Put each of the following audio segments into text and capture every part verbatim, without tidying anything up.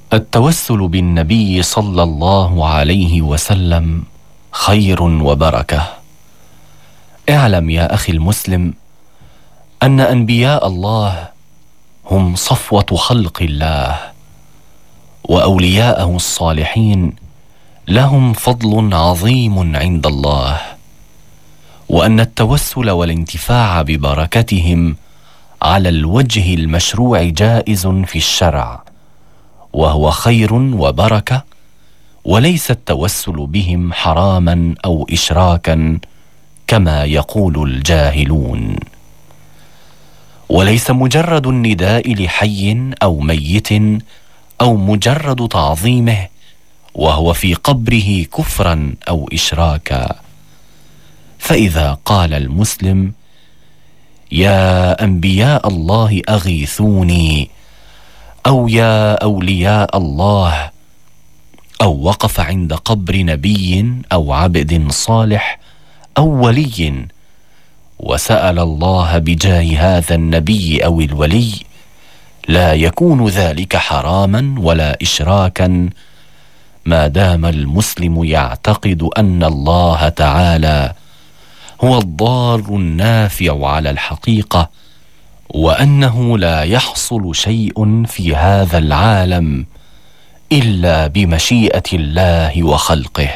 التوسل بالنبي صلى الله عليه وسلم خير وبركة. اعلم يا أخي المسلم أن أنبياء الله هم صفوة خلق الله، وأولياءه الصالحين لهم فضل عظيم عند الله، وأن التوسل والانتفاع ببركتهم على الوجه المشروع جائز في الشرع، وهو خير وبركة، وليس التوسل بهم حراما أو إشراكا كما يقول الجاهلون. وليس مجرد النداء لحي أو ميت أو مجرد تعظيمه وهو في قبره كفرا أو إشراكا. فإذا قال المسلم يا أنبياء الله أغيثوني، أو يا أولياء الله، أو وقف عند قبر نبي أو عبد صالح أو ولي وسأل الله بجاه هذا النبي أو الولي، لا يكون ذلك حراما ولا إشراكا ما دام المسلم يعتقد أن الله تعالى هو الضار النافع على الحقيقة، وأنه لا يحصل شيء في هذا العالم إلا بمشيئة الله وخلقه.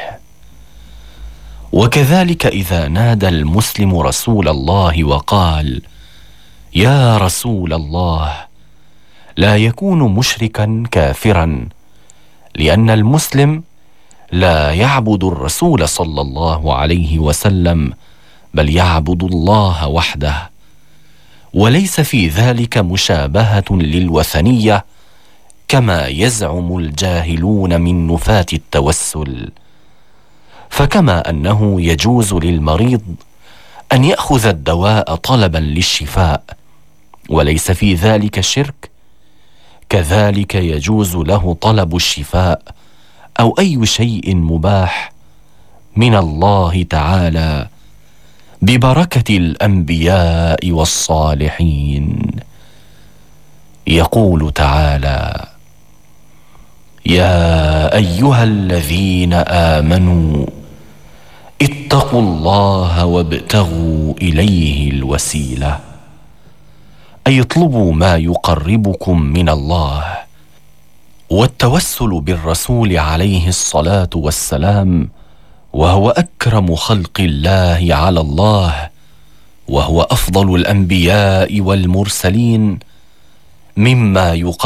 وكذلك إذا نادى المسلم رسول الله وقال يا رسول الله، لا يكون مشركا كافرا، لأن المسلم لا يعبد الرسول صلى الله عليه وسلم، بل يعبد الله وحده، وليس في ذلك مشابهة للوثنية كما يزعم الجاهلون من نفاة التوسل. فكما أنه يجوز للمريض أن يأخذ الدواء طلبا للشفاء وليس في ذلك شرك، كذلك يجوز له طلب الشفاء أو أي شيء مباح من الله تعالى ببركة الأنبياء والصالحين. يقول تعالى يا أيها الذين آمنوا اتقوا الله وابتغوا إليه الوسيلة، أي اطلبوا ما يقربكم من الله. والتوسل بالرسول عليه الصلاة والسلام وهو أكرم خلق الله على الله، وهو أفضل الأنبياء والمرسلين، مما يقرب